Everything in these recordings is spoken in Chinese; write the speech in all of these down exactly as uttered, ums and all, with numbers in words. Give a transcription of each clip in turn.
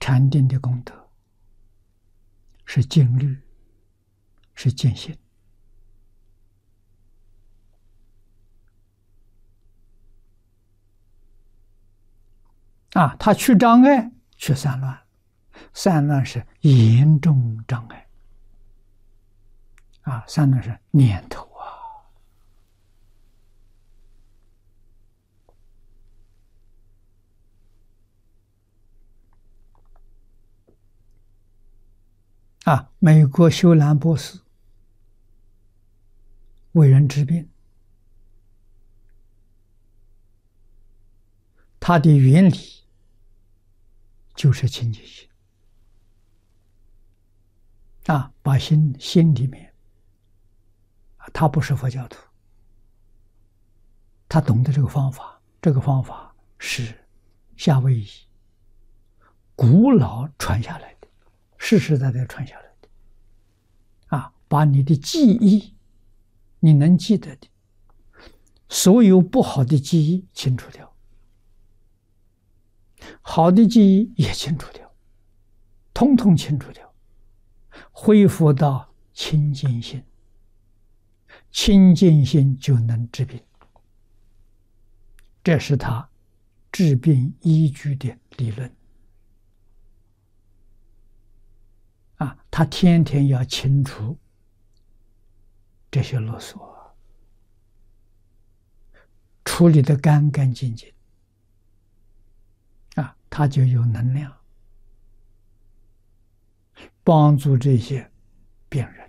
禅定的功德是静虑，是见性。啊，它去障碍，去散乱，散乱是严重障碍。啊，散乱是念头啊。啊，美国休兰博士为人治病，它的原理就是清净心。啊，把心心里面，他不是佛教徒，他懂得这个方法，这个方法是夏威夷古老传下来的，世世代代传下来的。啊，把你的记忆，你能记得的，所有不好的记忆清除掉，好的记忆也清除掉，通通清除掉，恢复到清净心。清净心就能治病，这是他治病依据的理论。啊，他天天要清除这些啰嗦，处理得干干净净，啊，他就有能量帮助这些病人。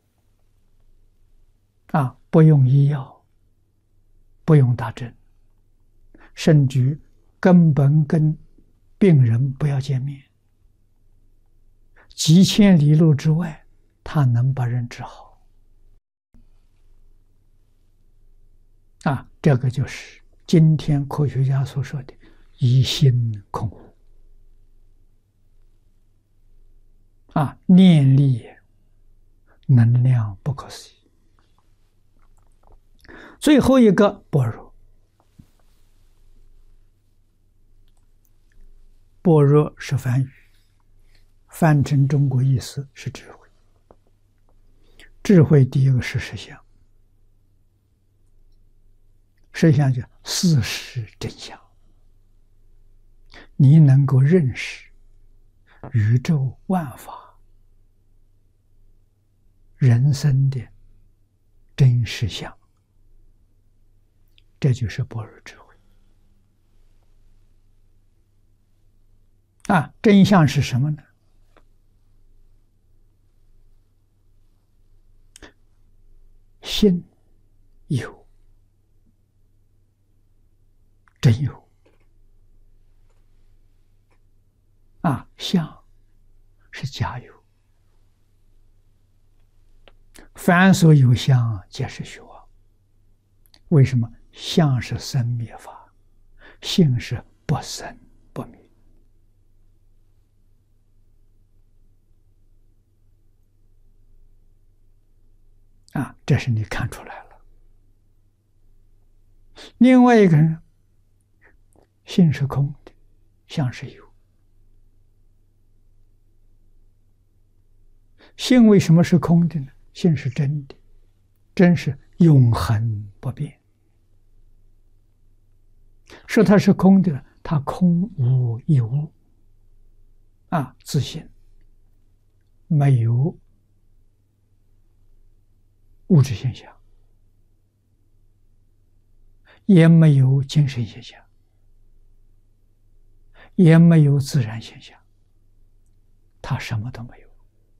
啊，不用医药，不用打针，甚至根本跟病人不要见面，几千里路之外，他能把人治好。啊，这个就是今天科学家所说的一心空无。啊，念力能量不可思议。最后一个般若，般若是梵语，翻成中国意思是智慧。智慧第一个是实相，实相就事实真相，你能够认识宇宙万法人生的真实相，这就是般若智慧。啊，真相是什么呢？心有，真有。啊，相是假有。凡所有相，皆是虚妄。为什么？相是生灭法，性是不生不灭。啊，这是你看出来了。另外一个人，性是空的，相是有。性为什么是空的呢？性是真的，真是永恒不变。说它是空的，它空无一物，啊，自性没有物质现象，也没有精神现象，也没有自然现象，它什么都没有，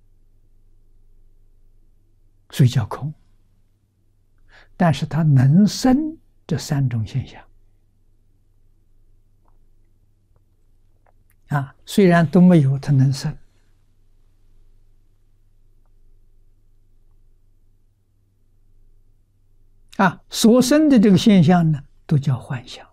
所以叫空。但是它能生这三种现象。啊，虽然都没有，它能生。啊，所生的这个现象呢，都叫幻象。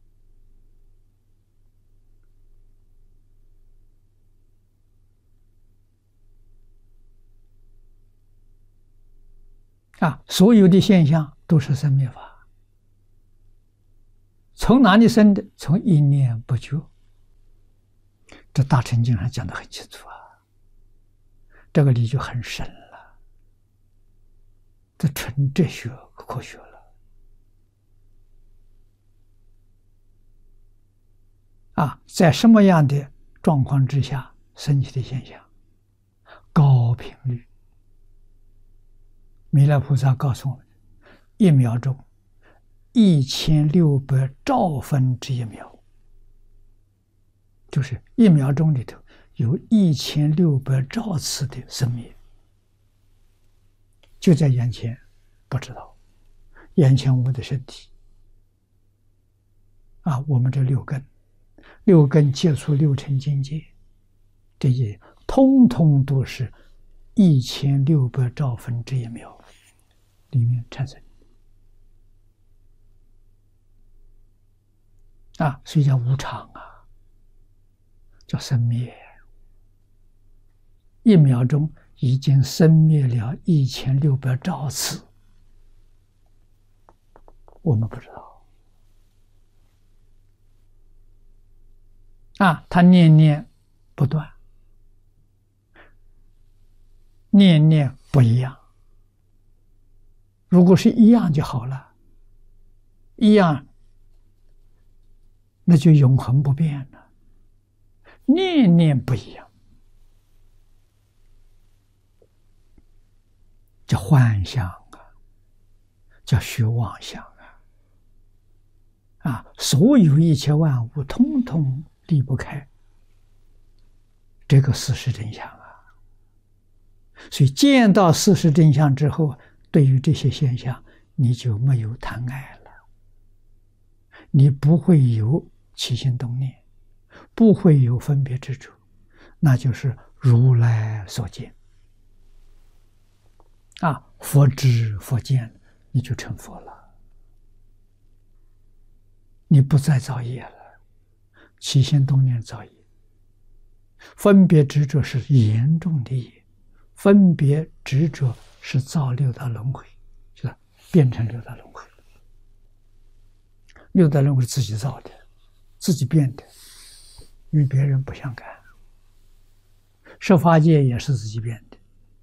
啊，所有的现象都是生灭法。从哪里生的？从一念不觉。 这大乘经上讲得很清楚啊，这个理就很深了，这纯哲学科学了啊！在什么样的状况之下升起的现象？高频率。弥勒菩萨告诉我们，一秒钟一千六百兆分之一秒，就是一秒钟里头有一千六百兆次的生灭，就在眼前，不知道。眼前我们的身体啊，我们这六根，六根接触六尘境界，这些通通都是一千六百兆分之一秒里面产生啊，所以叫无常啊，叫生灭。一秒钟已经生灭了一千六百兆次，我们不知道啊，他念念不断，念念不一样。如果是一样就好了，一样那就永恒不变了。念念不一样，叫幻想啊，叫虚妄想啊，啊，所有一切万物通通离不开这个事实真相啊。所以见到事实真相之后，对于这些现象，你就没有贪爱了，你不会有起心动念，不会有分别之处，那就是如来所见啊，佛知佛见，你就成佛了，你不再造业了。起心动念造业，分别执着是严重的业，分别执着是造六道轮回，就是变成六道轮回。六道轮回是自己造的，自己变的，与别人不相干。十法界也是自己变的。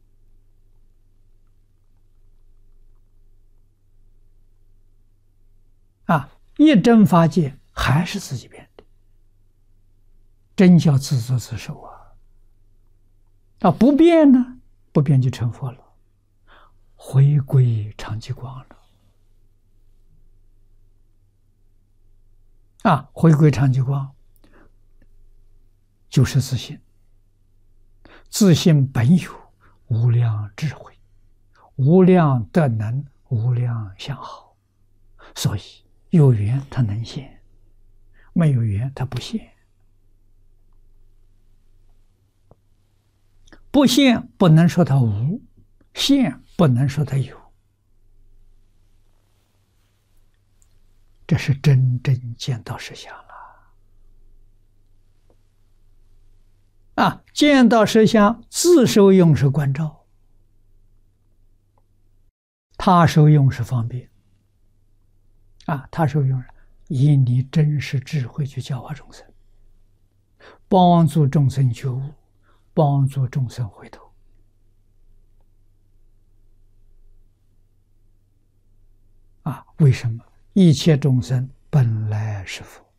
啊，一真法界还是自己变的，真叫自作自受啊！啊，不变呢，不变就成佛了，回归常寂光了。啊，回归常寂光就是自信，自信本有无量智慧、无量德能、无量相好，所以有缘它能现，没有缘它不现。不现不能说它无，现不能说它有。这是真正见到实相了啊！见到实相，自受用是关照，他受用是方便啊！他受用以你真实智慧去教化众生，帮助众生觉悟，帮助众生回头啊！为什么？一切众生本来是佛，